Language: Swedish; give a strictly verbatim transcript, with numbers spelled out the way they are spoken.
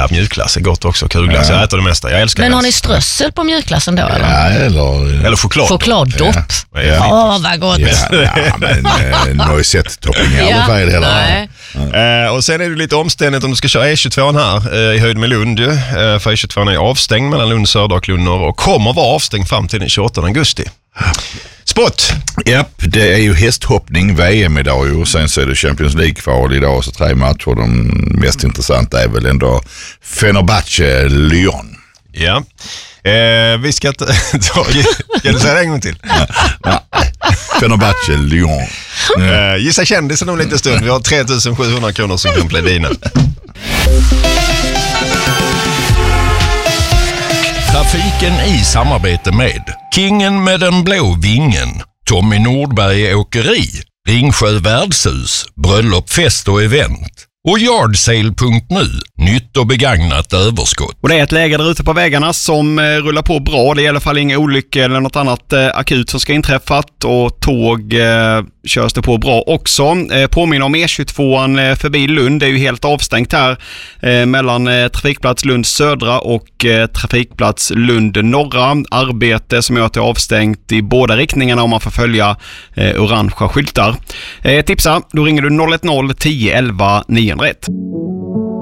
Ja, mjukglass är gott också. Kulglass, ja. Jag äter det mesta. Jag älskar Men glass. har ni strössel på mjukglassen då? Ja, Eller, eller, eller choklad. chokladdopp. Ja. Åh, vad gott. ja, ja, men eh, noisette-topping är aldrig fel heller. Nej. Eh, och sen är det lite omständigt om du ska köra E tjugotvåan här eh, i höjd med Lund. Eh, för E tjugotvåan är avstängd mellan Lund södra och Lund norra och kommer vara avstängd fram till den tjugoåttonde augusti. Sport! Japp, det är ju hästhoppning, V M idag ju. Och sen så är det Champions League-kval idag, så tre matcher. De mest intressanta är väl ändå Fenerbahce Lyon. Ja. Eh, vi ska ta... Kan du säga det en gång till? Fenerbahce Lyon. Eh, gissa kändisen om lite stund. Vi har tre tusen sjuhundra kronor som kan bli dina. Trafiken i samarbete med Kingen med den blå vingen, Tommy Nordberg Åkeri, Ringsjö Värdshus, Bröllop, fest och event och Yardsale punkt nu, nytt och begagnat överskott. Och det är ett läge där ute på vägarna som eh, rullar på bra. Det är i alla fall inga olyckor eller något annat eh, akut som ska inträffat, och tåg eh, körs det på bra också. Eh, påminner om E tjugotvåan eh, förbi Lund. Det är ju helt avstängt här eh, mellan eh, trafikplats Lund södra och eh, trafikplats Lund norra. Arbete som gör att det är avstängt i båda riktningarna om man får följa eh, orangea skyltar. Eh, tipsa, då ringer du noll ett noll tio elva nio ett.